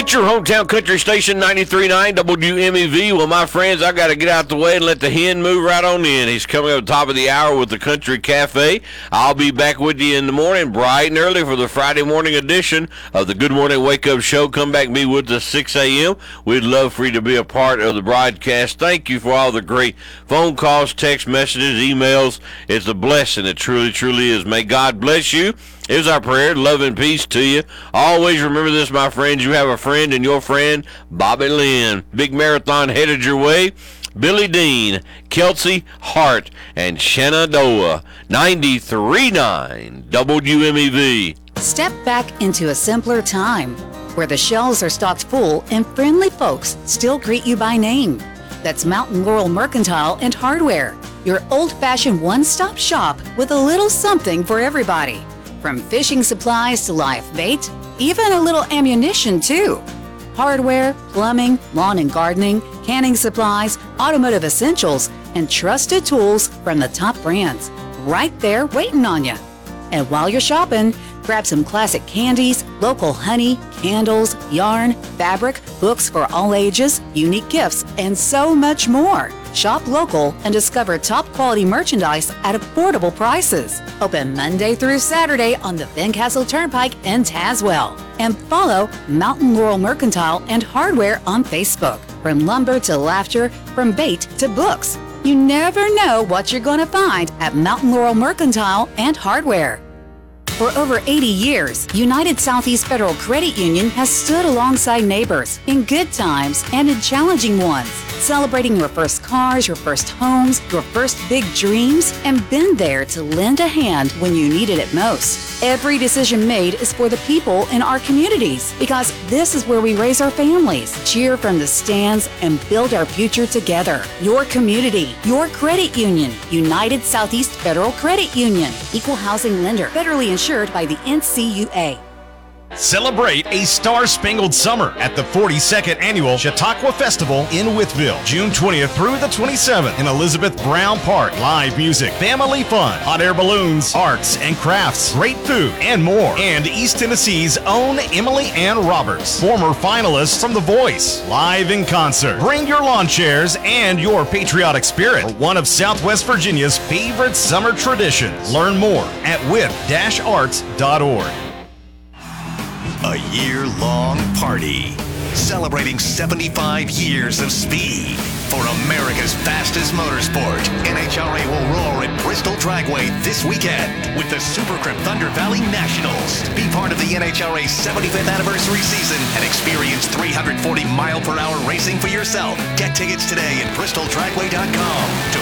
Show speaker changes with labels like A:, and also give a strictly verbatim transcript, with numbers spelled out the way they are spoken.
A: It's your hometown country station, ninety-three point nine W M E V. Well, my friends, I got to get out the way and let the hen move right on in. He's coming up top of the hour with the Country Cafe. I'll be back with you in the morning, bright and early, for the Friday morning edition of the Good Morning Wake Up Show. Come back and be with us six a.m. We'd love for you to be a part of the broadcast. Thank you for all the great phone calls, text messages, emails. It's a blessing. It truly, truly is. May God bless you. Here's our prayer, love and peace to you. Always remember this, my friends. You have a friend in your friend, Bobby Lynn. Big marathon headed your way. Billy Dean, Kelsey Hart, and Shenandoah. ninety-three point nine W M E V.
B: Step back into a simpler time where the shelves are stocked full and friendly folks still greet you by name. That's Mountain Laurel Mercantile and Hardware, your old-fashioned one-stop shop with a little something for everybody. From fishing supplies to live bait, even a little ammunition too. Hardware, plumbing, lawn and gardening, canning supplies, automotive essentials, and trusted tools from the top brands. Right there waiting on you. And while you're shopping, grab some classic candies, local honey, candles, yarn, fabric, books for all ages, unique gifts, and so much more. Shop local and discover top quality merchandise at affordable prices. Open Monday through Saturday on the Fincastle Turnpike in Tazewell. And follow Mountain Laurel Mercantile and Hardware on Facebook. From lumber to laughter, from bait to books. You never know what you're going to find at Mountain Laurel Mercantile and Hardware. For over eighty years, United Southeast Federal Credit Union has stood alongside neighbors in good times and in challenging ones, celebrating your first cars, your first homes, your first big dreams, and been there to lend a hand when you needed it most. Every decision made is for the people in our communities, because this is where we raise our families, cheer from the stands, and build our future together. Your community, your credit union, United Southeast Federal Credit Union, equal housing lender, federally insured by the N C U A.
C: Celebrate a star-spangled summer at the forty-second Annual Chautauqua Festival in Wytheville, June twentieth through the twenty-seventh in Elizabeth Brown Park. Live music, family fun, hot air balloons, arts and crafts, great food, and more. And East Tennessee's own Emily Ann Roberts, former finalist from The Voice, live in concert. Bring your lawn chairs and your patriotic spirit for one of Southwest Virginia's favorite summer traditions. Learn more at with dash arts dot org.
D: A year-long party celebrating seventy-five years of speed for America's fastest motorsport. N H R A will roar at Bristol Dragway this weekend with the Super Crib Thunder Valley Nationals. Be part of the N H R A's seventy-fifth anniversary season and experience three hundred forty mile per hour racing for yourself. Get tickets today at bristol dragway dot com.